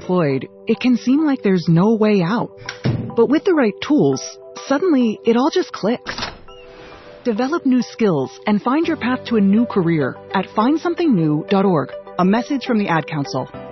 unemployed, it can seem like there's no way out. But with the right tools, suddenly it all just clicks. Develop new skills and find your path to a new career at findsomethingnew.org. A message from the Ad Council.